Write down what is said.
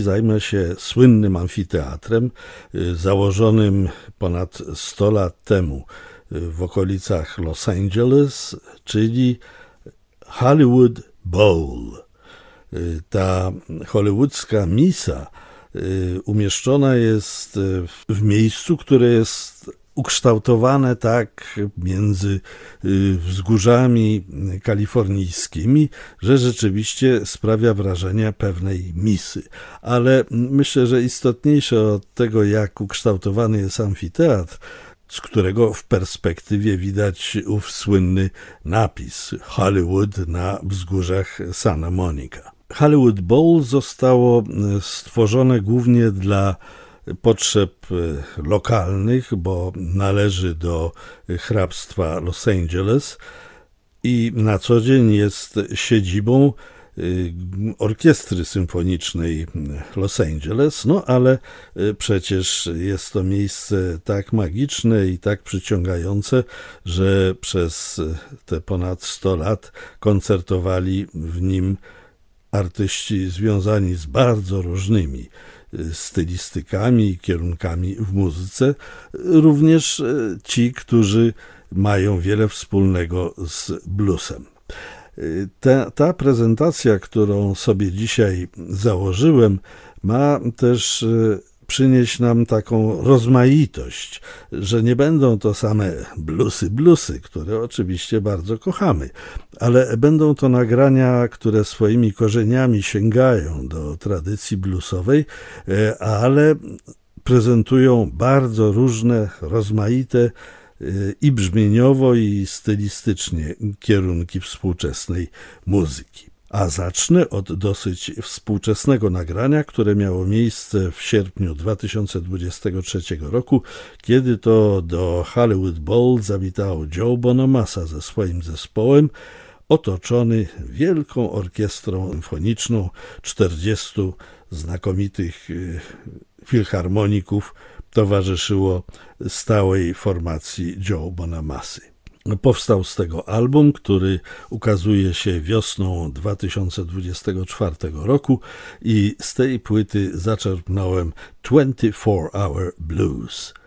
Zajmę się słynnym amfiteatrem założonym ponad 100 lat temu w okolicach Los Angeles, czyli Hollywood Bowl. Ta hollywoodzka misa umieszczona jest w miejscu, które jest ukształtowane tak między wzgórzami kalifornijskimi, że rzeczywiście sprawia wrażenie pewnej misy. Ale myślę, że istotniejsze od tego, jak ukształtowany jest amfiteatr, z którego w perspektywie widać ów słynny napis Hollywood na wzgórzach Santa Monica. Hollywood Bowl zostało stworzone głównie dla potrzeb lokalnych, bo należy do hrabstwa Los Angeles i na co dzień jest siedzibą orkiestry symfonicznej Los Angeles, ale przecież jest to miejsce tak magiczne i tak przyciągające, że przez te ponad 100 lat koncertowali w nim artyści związani z bardzo różnymi stylistykami i kierunkami w muzyce, również ci, mają wiele wspólnego z bluesem. Ta prezentacja, którą sobie dzisiaj założyłem, ma też przynieść nam taką rozmaitość, że nie będą to same bluesy, które oczywiście bardzo kochamy, ale będą to nagrania, które swoimi korzeniami sięgają do tradycji bluesowej, ale prezentują bardzo różne, rozmaite i brzmieniowo, i stylistycznie kierunki współczesnej muzyki. A zacznę od dosyć współczesnego nagrania, które miało miejsce w sierpniu 2023 roku, kiedy to do Hollywood Bowl zawitał Joe Bonamassa ze swoim zespołem, otoczony wielką orkiestrą symfoniczną, 40 znakomitych filharmoników towarzyszyło stałej formacji Joe Bonamassy. Powstał z tego album, który ukazuje się wiosną 2024 roku i z tej płyty zaczerpnąłem 24 Hour Blues.